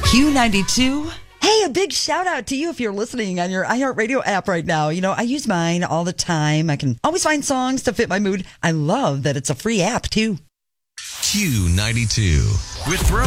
Q92. Hey, a big shout out to you if you're listening on your iHeartRadio app right now. You know, I use mine all the time. I can always find songs to fit my mood. I love that it's a free app, too. Q92 with Rose.